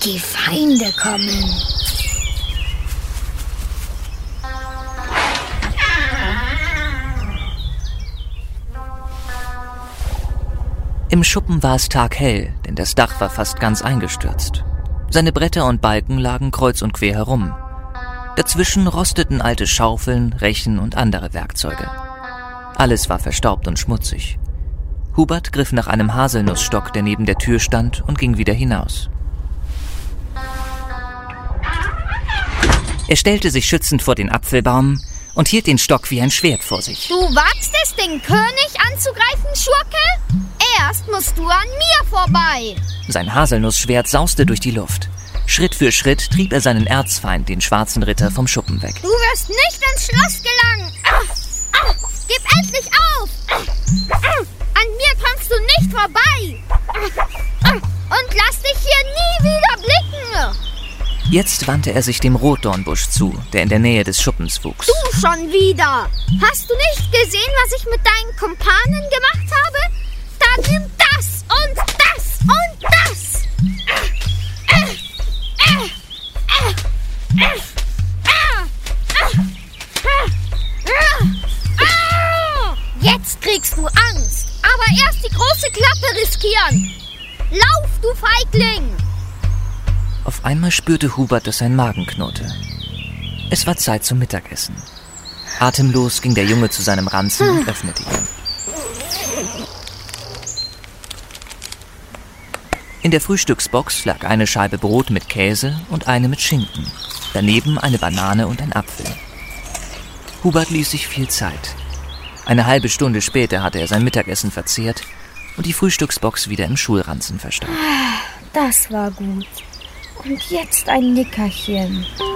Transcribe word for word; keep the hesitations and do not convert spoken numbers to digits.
Die Feinde kommen. Im Schuppen war es taghell, denn das Dach war fast ganz eingestürzt. Seine Bretter und Balken lagen kreuz und quer herum. Dazwischen rosteten alte Schaufeln, Rechen und andere Werkzeuge. Alles war verstaubt und schmutzig. Hubert griff nach einem Haselnussstock, der neben der Tür stand, und ging wieder hinaus. Er stellte sich schützend vor den Apfelbaum und hielt den Stock wie ein Schwert vor sich. Du wagst es, den König anzugreifen, Schurke? Erst musst du an mir vorbei. Sein Haselnussschwert sauste durch die Luft. Schritt für Schritt trieb er seinen Erzfeind, den schwarzen Ritter, vom Schuppen weg. Du wirst nicht ins Schloss gelangen. Ah, ah, gib endlich auf. Ah, ah, an mir kommst du nicht vorbei. Ah, ah, und lass dich hier nie wieder blicken. Jetzt wandte er sich dem Rotdornbusch zu, der in der Nähe des Schuppens wuchs. Du schon wieder. Hast du nicht gesehen, was ich mit deinen Kumpanen gemacht habe? Dann nimm das und das und das. Jetzt kriegst du Angst, aber erst die große Klappe riskieren. Lauf, du Feigling! Auf einmal spürte Hubert, dass sein Magen knurrte. Es war Zeit zum Mittagessen. Atemlos ging der Junge zu seinem Ranzen und öffnete ihn. In der Frühstücksbox lag eine Scheibe Brot mit Käse und eine mit Schinken. Daneben eine Banane und ein Apfel. Hubert ließ sich viel Zeit. Eine halbe Stunde später hatte er sein Mittagessen verzehrt und die Frühstücksbox wieder im Schulranzen verstaut. Das war gut. Und jetzt ein Nickerchen.